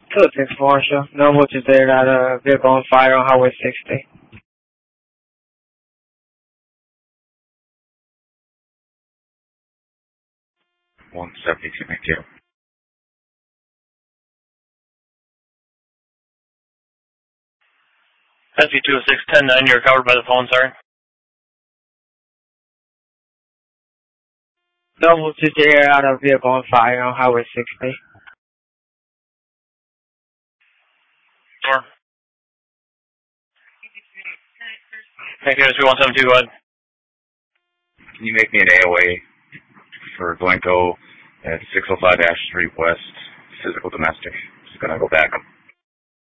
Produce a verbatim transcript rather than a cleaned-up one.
two oh six Marshall. No voltage there at a vehicle on fire on Highway sixty. one seventy-two, thank you. S V two oh six, ten nine, you're covered by the phone, sorry. No voltage there at a vehicle on fire on Highway sixty. Sure. Thank you, S V one seven two, go ahead. Can you make me an A O A for Glencoe at six oh five Ash Street West, physical domestic? Just gonna go back.